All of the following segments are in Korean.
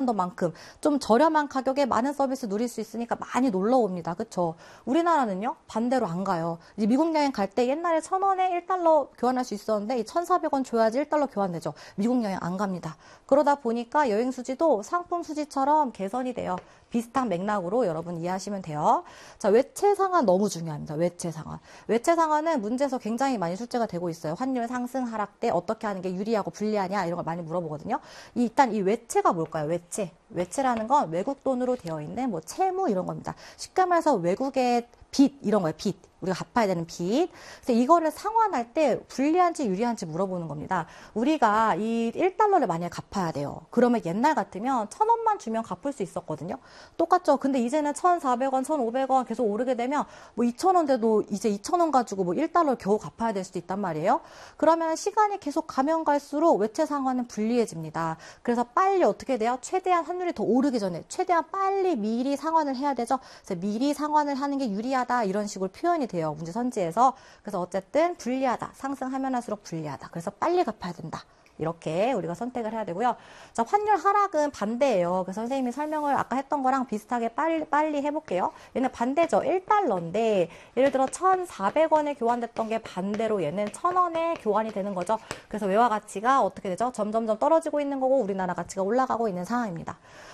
만큼 좀 저렴한 가격에 많은 서비스 누릴 수 있으니까 많이 놀러 옵니다. 그쵸? 우리나라는요, 반대로 안 가요. 이제 미국 여행 갈 때 옛날에 1,000원에 1달러 교환할 수 있었는데 1,400원 줘야지 1달러 교환되죠. 미국 여행 안 갑니다. 그러다 보니까 여행 수지도 상품 수지처럼 개선이 돼요. 비슷한 맥락으로 여러분 이해하시면 돼요. 자, 외채 상환 너무 중요합니다. 외채 상환. 외채 상환은 문제에서 굉장히 많이 출제가 되고 있어요. 환율 상승 하락 때 어떻게 하는 게 유리하고 불리하냐 이런 걸 많이 물어보거든요. 일단 이 외채가 뭘까요? 외채. 외채라는 건 외국 돈으로 되어 있는 뭐 채무 이런 겁니다. 쉽게 말해서 외국의 빚 이런 거예요. 빚. 우리가 갚아야 되는 빚. 그래서 이거를 상환할 때 불리한지 유리한지 물어보는 겁니다. 우리가 이 1달러를 만약에 갚아야 돼요. 그러면 옛날 같으면 1,000원만 주면 갚을 수 있었거든요. 똑같죠. 근데 이제는 1,400원, 1,500원 계속 오르게 되면 뭐 2,000원 돼도 이제 2,000원 가지고 뭐 1달러를 겨우 갚아야 될 수도 있단 말이에요. 그러면 시간이 계속 가면 갈수록 외채 상환은 불리해집니다. 그래서 빨리 어떻게 돼요? 최대한 환율이 더 오르기 전에 최대한 빨리 미리 상환을 해야 되죠. 그래서 미리 상환을 하는 게 유리하다 이런 식으로 표현이 돼요. 문제 선지에서. 그래서 어쨌든 불리하다. 상승하면 할수록 불리하다. 그래서 빨리 갚아야 된다. 이렇게 우리가 선택을 해야 되고요. 자, 환율 하락은 반대예요. 그래서 선생님이 설명을 아까 했던 거랑 비슷하게 빨리 해볼게요. 얘는 반대죠. 1달러인데 예를 들어 1,400원에 교환됐던 게 반대로 얘는 1,000원에 교환이 되는 거죠. 그래서 외화 가치가 어떻게 되죠? 점점점 떨어지고 있는 거고 우리나라 가치가 올라가고 있는 상황입니다.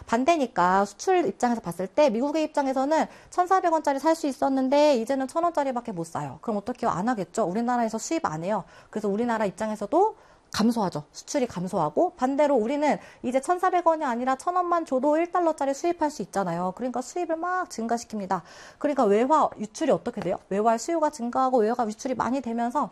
반대니까 수출 입장에서 봤을 때 미국의 입장에서는 1,400원짜리 살 수 있었는데 이제는 1,000원짜리밖에 못 사요. 그럼 어떻게 해요? 안 하겠죠. 우리나라에서 수입 안 해요. 그래서 우리나라 입장에서도 감소하죠. 수출이 감소하고 반대로 우리는 이제 1,400원이 아니라 1,000원만 줘도 1달러짜리 수입할 수 있잖아요. 그러니까 수입을 막 증가시킵니다. 그러니까 외화 유출이 어떻게 돼요? 외화의 수요가 증가하고 외화 유출이 많이 되면서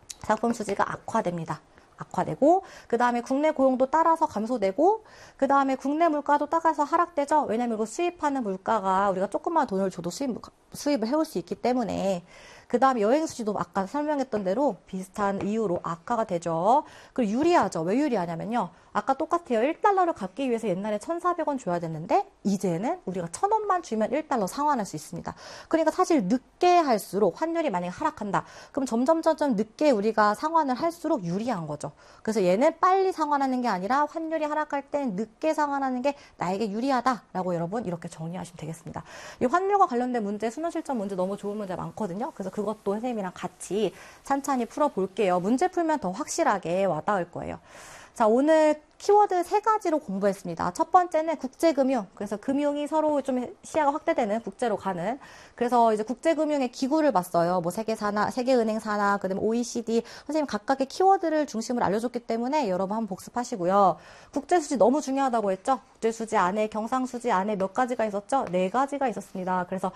상품 수지가 악화됩니다. 악화되고 그 다음에 국내 고용도 따라서 감소되고 그 다음에 국내 물가도 따라서 하락되죠. 왜냐하면 이거 수입하는 물가가 우리가 조금만 돈을 줘도 수입을 해올 수 있기 때문에 그 다음에 여행 수지도 아까 설명했던 대로 비슷한 이유로 악화가 되죠. 그리고 유리하죠. 왜 유리하냐면요. 아까 똑같아요. 1달러를 갚기 위해서 옛날에 1,400원 줘야 됐는데 이제는 우리가 1,000원만 주면 1달러 상환할 수 있습니다. 그러니까 사실 늦게 할수록 환율이 만약에 하락한다. 그럼 점점 늦게 우리가 상환을 할수록 유리한 거죠. 그래서 얘는 빨리 상환하는 게 아니라 환율이 하락할 땐 늦게 상환하는 게 나에게 유리하다라고 여러분 이렇게 정리하시면 되겠습니다. 이 환율과 관련된 문제, 수능 실전 문제 너무 좋은 문제 많거든요. 그래서 그것도 선생님이랑 같이 찬찬히 풀어볼게요. 문제 풀면 더 확실하게 와닿을 거예요. 자, 오늘 키워드 3가지로 공부했습니다. 첫 번째는 국제금융. 그래서 금융이 서로 좀 시야가 확대되는 국제로 가는. 그래서 이제 국제금융의 기구를 봤어요. 뭐 세계사나, 세계은행사나, 그 다음에 OECD. 선생님 각각의 키워드를 중심으로 알려줬기 때문에 여러분 한번 복습하시고요. 국제수지 너무 중요하다고 했죠? 국제수지 안에, 경상수지 안에 몇 가지가 있었죠? 4가지가 있었습니다. 그래서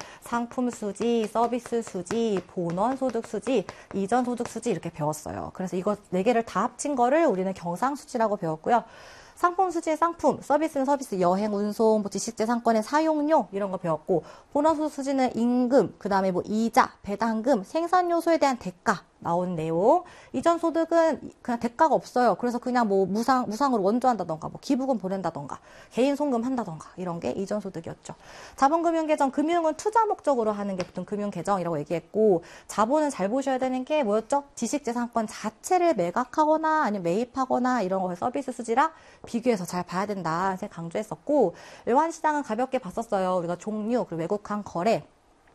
상품수지, 서비스수지, 본원소득수지, 이전소득수지 이렇게 배웠어요. 그래서 이거 4개를 다 합친 거를 우리는 경상수지라고 배웠고요. 상품 수지의 상품, 서비스는 서비스, 여행, 운송, 뭐 지식재 상권의 사용료 이런 거 배웠고 본원소득 수지는 임금, 그 다음에 뭐 이자, 배당금, 생산 요소에 대한 대가 나온 내용. 이전 소득은 그냥 대가가 없어요. 그래서 그냥 뭐 무상으로 원조한다던가, 뭐 기부금 보낸다던가, 개인 송금 한다던가 이런 게 이전 소득이었죠. 자본금융계정, 금융은 투자 목적으로 하는 게 보통 금융계정이라고 얘기했고 자본은 잘 보셔야 되는 게 뭐였죠? 지식재산권 자체를 매각하거나 아니면 매입하거나 이런 거 서비스 수지라 비교해서 잘 봐야 된다. 제가 강조했었고 외환시장은 가볍게 봤었어요. 우리가 종류, 그리고 외국환 거래.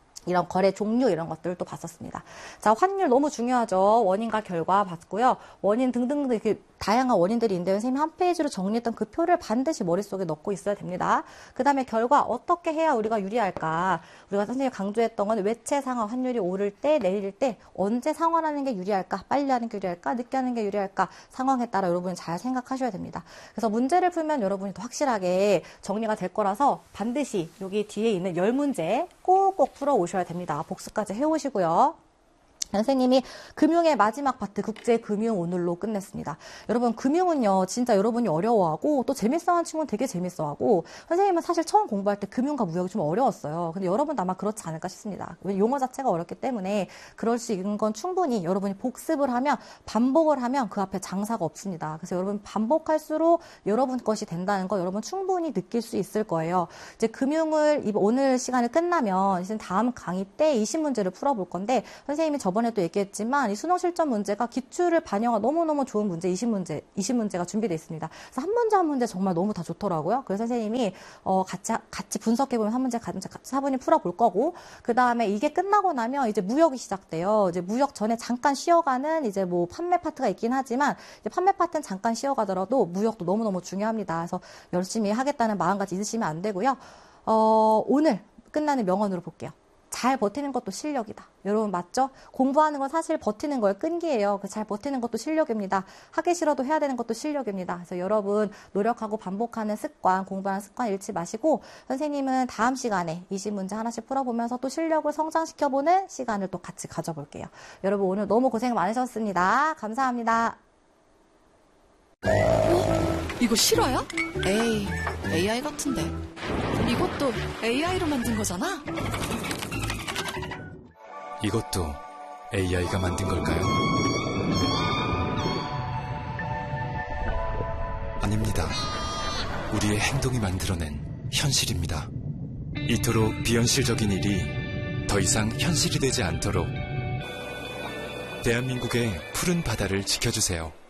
이런 거래 종류 이런 것들도 봤었습니다. 자, 환율 너무 중요하죠. 원인과 결과 봤고요. 원인 등등 이렇게 다양한 원인들이 있는데 선생님이 한 페이지로 정리했던 그 표를 반드시 머릿속에 넣고 있어야 됩니다. 그 다음에 결과 어떻게 해야 우리가 유리할까? 우리가 선생님이 강조했던 건 외채 상환 환율이 오를 때 내릴 때 언제 상환하는 게 유리할까? 빨리 하는 게 유리할까? 늦게 하는 게 유리할까? 상황에 따라 여러분이 잘 생각하셔야 됩니다. 그래서 문제를 풀면 여러분이 더 확실하게 정리가 될 거라서 반드시 여기 뒤에 있는 10문제 꼭꼭 풀어오셔야 됩니다. 복습까지 해오시고요. 선생님이 금융의 마지막 파트 국제금융 오늘로 끝냈습니다. 여러분 금융은요 진짜 여러분이 어려워하고 또 재밌어하는 친구는 되게 재밌어하고 선생님은 사실 처음 공부할 때 금융과 무역이 좀 어려웠어요. 근데 여러분도 아마 그렇지 않을까 싶습니다. 용어 자체가 어렵기 때문에 그럴 수 있는 건 충분히 여러분이 복습을 하면 반복을 하면 그 앞에 장사가 없습니다. 그래서 여러분 반복할수록 여러분 것이 된다는 거 여러분 충분히 느낄 수 있을 거예요. 이제 금융을 오늘 시간이 끝나면 이제 다음 강의 때 20문제를 풀어볼 건데 선생님이 저번 저번에도 얘기했지만 이 수능 실전 문제가 기출을 반영한 너무너무 좋은 문제, 20문제가 준비되어 있습니다. 그래서 한 문제 한 문제 정말 너무 다 좋더라고요. 그래서 선생님이 같이 분석해보면 한 문제 차분히 풀어볼 거고, 그 다음에 이게 끝나고 나면 이제 무역이 시작돼요. 이제 무역 전에 잠깐 쉬어가는 이제 뭐 판매 파트가 있긴 하지만 이제 판매 파트는 잠깐 쉬어가더라도 무역도 너무너무 중요합니다. 그래서 열심히 하겠다는 마음가짐 잊으시면 안 되고요. 오늘 끝나는 명언으로 볼게요. 잘 버티는 것도 실력이다. 여러분 맞죠? 공부하는 건 사실 버티는 거예요. 끈기예요. 잘 버티는 것도 실력입니다. 하기 싫어도 해야 되는 것도 실력입니다. 그래서 여러분 노력하고 반복하는 습관, 공부하는 습관 잃지 마시고, 선생님은 다음 시간에 20문제 하나씩 풀어보면서 또 실력을 성장시켜보는 시간을 또 같이 가져볼게요. 여러분 오늘 너무 고생 많으셨습니다. 감사합니다. 이거 실화야? 에이, AI 같은데. 이것도 AI로 만든 거잖아? 이것도 AI가 만든 걸까요? 아닙니다. 우리의 행동이 만들어낸 현실입니다. 이토록 비현실적인 일이 더 이상 현실이 되지 않도록 대한민국의 푸른 바다를 지켜주세요.